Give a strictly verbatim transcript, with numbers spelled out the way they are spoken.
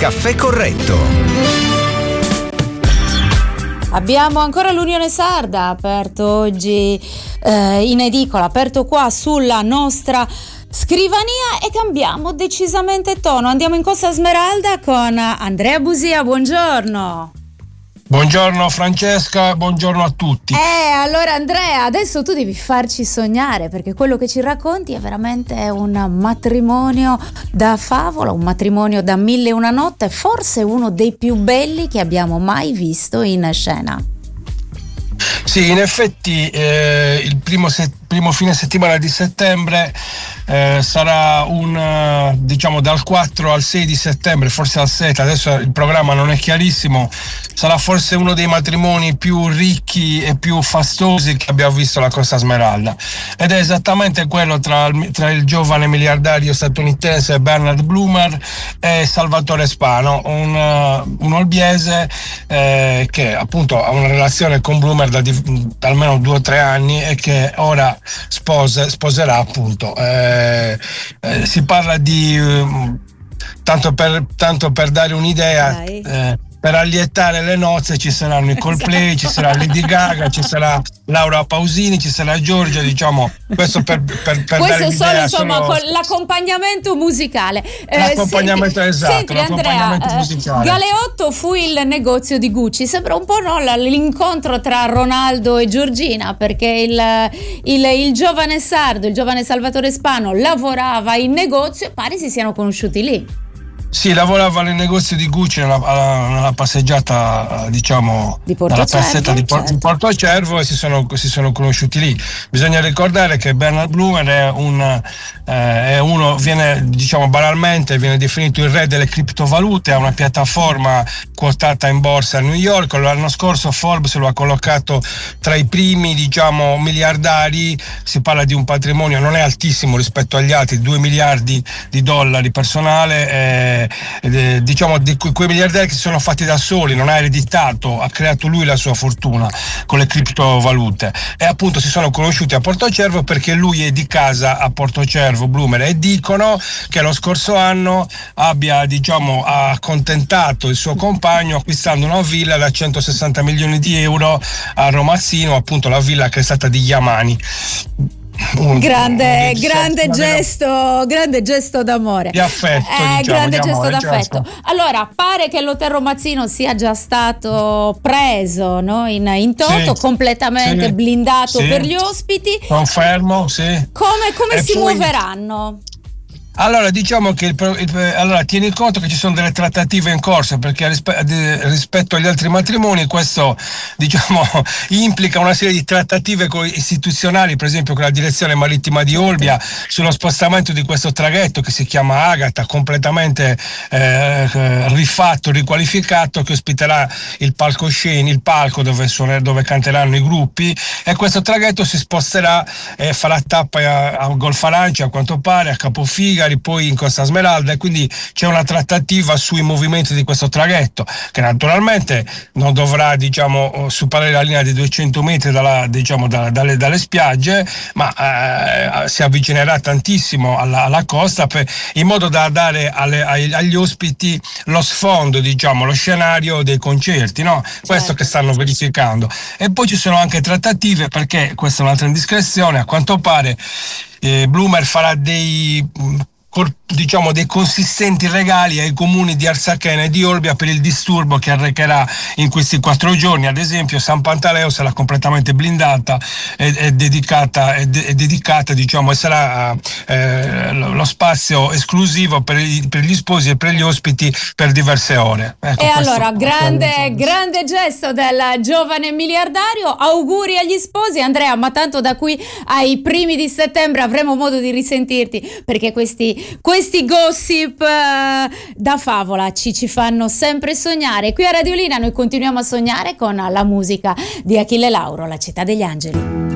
Caffè Corretto. Abbiamo ancora l'Unione Sarda aperto oggi eh, in edicola, aperto qua sulla nostra scrivania, e cambiamo decisamente tono. Andiamo in Costa Smeralda con Andrea Busia. Buongiorno. Buongiorno Francesca, buongiorno a tutti. Eh, allora Andrea, adesso tu devi farci sognare, perché quello che ci racconti è veramente un matrimonio da favola, un matrimonio da mille e una notte, forse uno dei più belli che abbiamo mai visto in scena. Sì, in effetti eh, il primo, se- primo fine settimana di settembre eh, sarà un eh, diciamo dal quattro al sei di settembre, forse al sette, adesso il programma non è chiarissimo, sarà forse uno dei matrimoni più ricchi e più fastosi che abbiamo visto alla Costa Smeralda, ed è esattamente quello tra il, tra il giovane miliardario statunitense Bernard Blumer e Salvatore Spano, un, uh, un olbiese eh, che appunto ha una relazione con Blumer da, di, da almeno due o tre anni e che ora spose, sposerà appunto. Eh, eh, si parla di um, tanto per tanto per dare un'idea, eh, per allietare le nozze ci saranno i Coldplay, esatto. Ci sarà Lady Gaga, ci sarà Laura Pausini, ci sarà Giorgia, diciamo, questo per, per, per questo dare solo, l'idea, insomma, solo... con l'accompagnamento musicale. Eh, l'accompagnamento senti, esatto, senti, l'accompagnamento Andrea, musicale. Galeotto fu il negozio di Gucci, sembra un po' no, l'incontro tra Ronaldo e Giorgina, perché il, il, il giovane sardo, il giovane Salvatore Spano lavorava in negozio e pare si siano conosciuti lì. Sì, lavorava nel negozio di Gucci nella, nella passeggiata, diciamo, di Porto nella Cervo, piazzetta di, Por- certo. di Porto Cervo, e si sono, si sono conosciuti lì. Bisogna ricordare che Bernard Blumer è, un, eh, è uno, viene, diciamo banalmente, viene definito il re delle criptovalute, ha una piattaforma quotata in borsa a New York. L'anno scorso Forbes lo ha collocato tra i primi, diciamo, miliardari. Si parla di un patrimonio, non è altissimo rispetto agli altri, due miliardi di dollari personale. Eh, Eh, diciamo di que- quei miliardari che si sono fatti da soli, non ha ereditato, ha creato lui la sua fortuna con le criptovalute, e appunto si sono conosciuti a Porto Cervo perché lui è di casa a Porto Cervo, Blumer, e dicono che lo scorso anno abbia, diciamo, accontentato il suo compagno acquistando una villa da centosessanta milioni di euro a Romazzino, appunto la villa che è stata di Yamani. Un, grande un grande gesto grande gesto d'amore, di affetto, eh, diciamo, grande di gesto amore, d'affetto. certo. Allora pare che l'Hotel Romazzino sia già stato preso, no? in, in toto, sì, completamente sì, blindato sì, per gli ospiti. Confermo, sì. Come, come si poi... muoveranno? Allora, diciamo che il, il, allora tieni conto che ci sono delle trattative in corso, perché rispe, rispetto agli altri matrimoni questo, diciamo, implica una serie di trattative istituzionali, per esempio con la direzione marittima di Olbia sullo spostamento di questo traghetto che si chiama Agata, completamente eh, rifatto, riqualificato, che ospiterà il palcoscenico, il palco dove, suoner, dove canteranno i gruppi, e questo traghetto si sposterà e eh, farà tappa a, a Golfarancia, a quanto pare, a Capofiga, poi in Costa Smeralda, e quindi c'è una trattativa sui movimenti di questo traghetto che naturalmente non dovrà, diciamo, superare la linea di duecento metri dalla, diciamo, da, dalle, dalle spiagge, ma eh, si avvicinerà tantissimo alla, alla costa, per, in modo da dare alle, agli, agli ospiti lo sfondo, diciamo, lo scenario dei concerti, no? Questo certo. Che stanno verificando. E poi ci sono anche trattative, perché questa è un'altra indiscrezione, a quanto pare eh, Blumer farà dei diciamo dei consistenti regali ai comuni di Arsacena e di Olbia per il disturbo che arrecherà in questi quattro giorni. Ad esempio San Pantaleo sarà completamente blindata e, e dedicata e, de, e dedicata diciamo e sarà eh, lo spazio esclusivo per, i, per gli sposi e per gli ospiti per diverse ore. Ecco, e allora grande grande gesto del giovane miliardario, auguri agli sposi Andrea, ma tanto da qui ai primi di settembre avremo modo di risentirti, perché questi Questi gossip uh, da favola ci, ci fanno sempre sognare. Qui a Radiolina noi continuiamo a sognare con la musica di Achille Lauro, La città degli angeli.